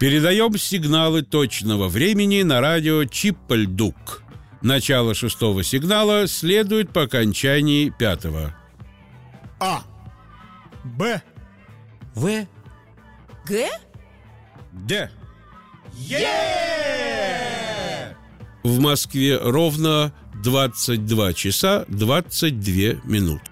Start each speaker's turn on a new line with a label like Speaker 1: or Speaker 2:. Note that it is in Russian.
Speaker 1: Передаем сигналы точного времени на радио Чиппальдук. Начало 6-го сигнала следует по окончании 5-го.
Speaker 2: А. Б.
Speaker 3: В.
Speaker 4: Г?
Speaker 1: Д.
Speaker 2: Е!
Speaker 1: В Москве ровно 22 часа 22 минуты.